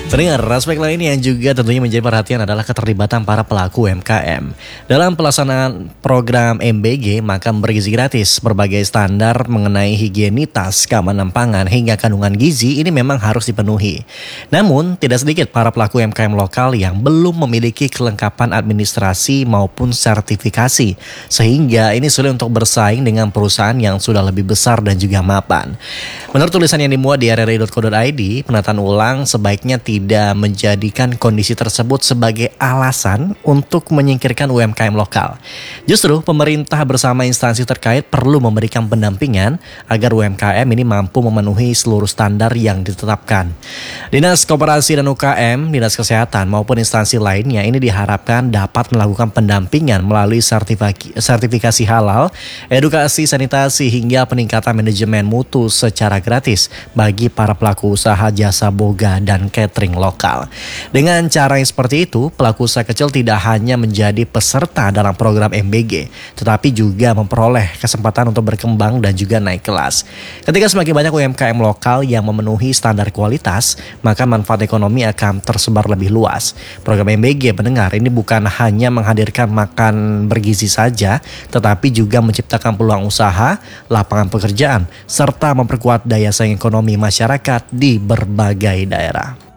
Pendengar, aspek lain yang juga tentunya menjadi perhatian adalah keterlibatan para pelaku UMKM. Dalam pelaksanaan program MBG, maka bergizi gratis, berbagai standar mengenai higienitas, keamanan pangan, hingga kandungan gizi ini memang harus dipenuhi. Namun, tidak sedikit para pelaku UMKM lokal yang belum memiliki kelengkapan administrasi maupun sertifikasi, sehingga ini sulit untuk bersaing dengan perusahaan yang sudah lebih besar dan juga mapan. Menurut tulisan yang dimuat di rri.co.id, penataan ulang sebaiknya tidak menjadikan kondisi tersebut sebagai alasan untuk menyingkirkan UMKM lokal. Justru pemerintah bersama instansi terkait perlu memberikan pendampingan agar UMKM ini mampu memenuhi seluruh standar yang ditetapkan. Dinas Koperasi dan UKM, Dinas Kesehatan maupun instansi lainnya ini diharapkan dapat melakukan pendampingan melalui sertifikasi halal, edukasi sanitasi hingga peningkatan manajemen mutu secara gratis bagi para pelaku usaha jasa boga dan catering lokal. Dengan cara yang seperti itu, pelaku usaha kecil tidak hanya menjadi peserta dalam program MBG, tetapi juga memperoleh kesempatan untuk berkembang dan juga naik kelas. Ketika semakin banyak UMKM lokal yang memenuhi standar kualitas, maka manfaat ekonomi akan tersebar lebih luas. Program MBG, pendengar, ini bukan hanya menghadirkan makan bergizi saja, tetapi juga menciptakan peluang usaha, lapangan pekerjaan, serta memperkuat daya saing ekonomi masyarakat di berbagai daerah.